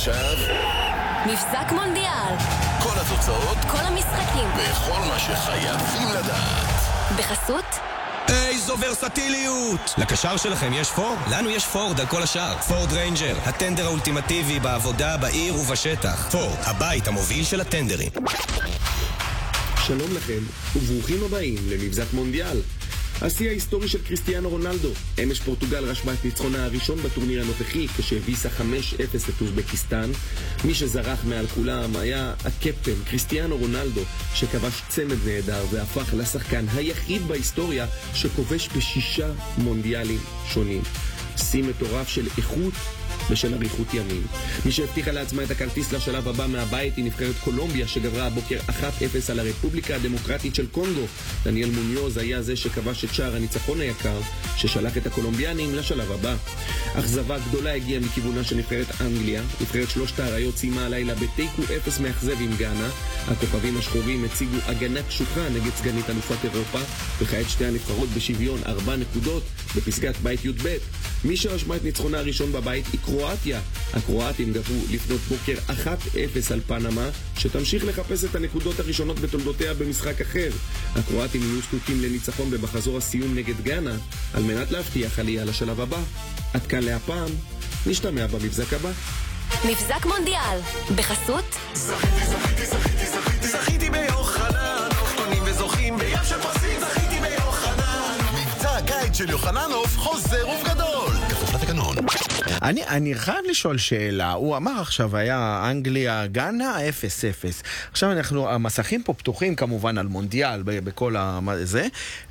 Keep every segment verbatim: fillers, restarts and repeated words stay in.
ועכשיו מבזק מונדיאל. כל התוצאות, כל המשחקים וכל מה שחייבים לדעת. בחסות איזו ורסטיליות! לקשר שלכם יש פורד? לנו יש פורד על כל השאר. פורד ריינג'ר, הטנדר האולטימטיבי בעבודה, בעיר ובשטח. פורד, הבית המוביל של הטנדרים. שלום לכם, וברוכים הבאים למבזק מונדיאל. השיא ההיסטורי של קריסטיאנו רונלדו. אמש פורטוגל רשמה את ניצחונה הראשון בטורניר הנוכחי כשהביסה חמש אפס את אוזבקיסטן. מי שזרח מעל כולם היה הקפטן קריסטיאנו רונלדו, שכבש צמד נהדר והפך לשחקן היחיד בהיסטוריה שכובש בשישה מונדיאלים שונים. שיא מטורף של איכות ושל אריכות ימים. מי שהבטיחה לעצמה את הכרטיס לשלב הבא מהבית היא נבחרת קולומביה, שגברה הבוקר אחת אפס על הרפובליקה הדמוקרטית של קונגו. דניאל מוניוז היה זה שכבש את שער הניצחון היקר ששלח את הקולומביאנים לשלב הבא. אכזבה גדולה הגיעה מכיוונה של נבחרת אנגליה. נבחרת שלושת האריות סיימה הלילה בתיקו אפס מאכזב עם גאנה. הכוכבים השחורים הציגו הגנה קשוחה נגד סגנית אלופת אירופה, וכעת שתי הנבחרות בשוויון ארבע נקודות בפסגת בית י"ב. מי שרשמה את ניצחונה הראשון בבית היא קרואטיה. הקרואטים גברו לפנות בוקר אחת אפס על פנמה, שתמשיך לחפש את הנקודות הראשונות בתולדותיה במשחק אחר. הקרואטים יהיו זקוקים לניצחון ובחזור הסיום נגד גאנה על מנת להבטיח עלייה לשלב הבא. עד כאן להפעם, נשתמע במבזק הבא. מבזק מונדיאל בחסות זכיתי, זכיתי, זכיתי, זכיתי, זכיתי ביוחננוף, קונים וזוכים בים של פרסים. זכיתי ביוחננוף. מבצע הקיץ של יוחננוף חוזר ובגדול, כפוף לתקנון. אני, אני חייב לשאול שאלה. הוא אמר עכשיו היה אנגליה גאנה אפס אפס. עכשיו אנחנו, המסכים פה פתוחים כמובן על מונדיאל בכל הזה,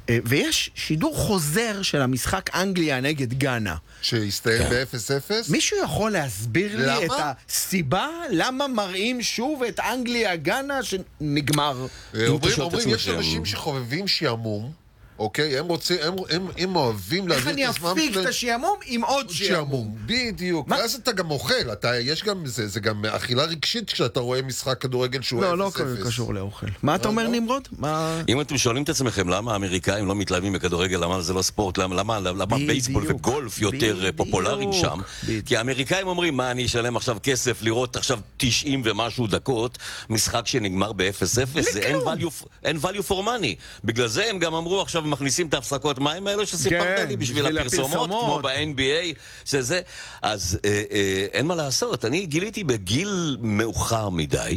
ויש שידור חוזר של המשחק אנגליה נגד גאנה שהסתיים ב-אפס אפס. מישהו יכול להסביר לי למה? את הסיבה למה מראים שוב את אנגליה גאנה שנגמר? אומרים, אומרים יש אנשים שחובבים שיעמום, אוקיי, הם רוצים, הם, הם, הם אוהבים איך אני אפיק את השיעמום עם עוד שיעמום? בדיוק, ואז אתה גם אוכל, אתה, יש גם, זה, זה גם אכילה רגשית כשאתה רואה משחק כדורגל שהוא לא, אפס אפס. לא קשור לאוכל. מה אתה אומר, נמרוד? אם אתם שואלים את עצמכם למה האמריקאים לא מתלהבים בכדורגל, למה זה לא ספורט, למה בייסבול וגולף יותר פופולריים שם? כי האמריקאים אומרים, מה אני אשלם עכשיו כסף לראות עכשיו תשעים ומשהו דקות משחק שנגמר ב-אפס אפס? אין value for money. בגלל זה הם גם אמרו עכשיו מכניסים את ההפסקות מים האלו שסיפרת לי בשביל הפרסומות, כמו ב-אן בי איי, שזה. אז אה, אה, אין מה לעשות. אני גיליתי בגיל מאוחר מדי,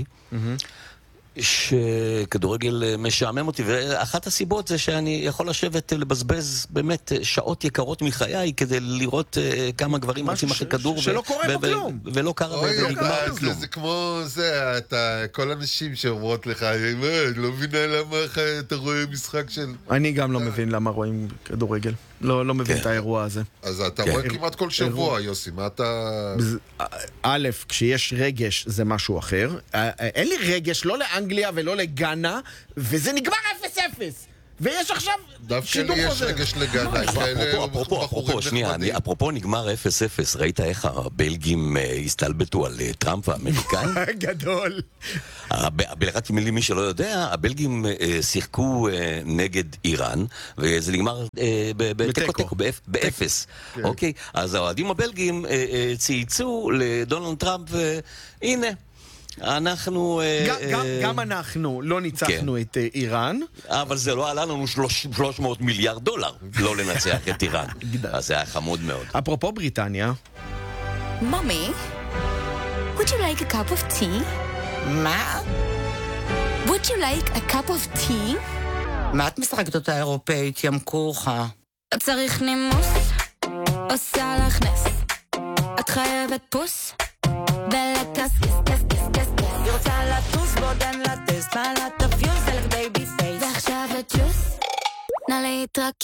שכדורגל משעמם אותי, ואחת הסיבות זה שאני יכול לשבת לבזבז באמת שעות יקרות מחיי כדי לראות כמה גברים רצים אחרי כדור שלא קורה פה כלום ולא קרה ונגמר כלום. זה כמו זה, כל אנשים שאומרות לך, לא מבינה למה אתה רואה משחק של... אני גם לא מבין למה רואים כדורגל, לא מבין את האירוע הזה. אז אתה רואה כמעט כל שבוע, יוסי, מה אתה... א', כשיש רגש זה משהו אחר, אין לי רגש לא לאנגליה ולא לגאנה, וזה נגמר אפס אפס, ויש עכשיו שידור חוזר. דווקא לי יש רגש לגאנה. אפרופו, אפרופו, שנייה, אפרופו נגמר אפס אפס, ראית איך הבלגים הסתלבטו על טראמפ האמריקאים? גדול. רק מי שלא יודע, הבלגים שיחקו נגד איראן, וזה נגמר בתיקו, באפס. אוקיי, אז האוהדים הבלגים צייצו לדונלד טראמפ, הנה, אנחנו... גם אנחנו לא ניצחנו את איראן. אבל זה לא עלה לנו שלוש מאות מיליארד דולר לא לנצח את איראן. אז זה היה חמוד מאוד. אפרופו בריטניה. Mommy, would you like a cup of tea? מה? Would you like a cup of tea? מה את משחקת אותה אירופאית, ים כוחה? צריך נימוס, עושה לך נס. את חייבת פוס, ולקס כס כס כס כס כס. היא רוצה לטוס ועוד אין לטסט, מה לטפיוס אלך בייבי פייס. ועכשיו הג'וס, נא להתרכז.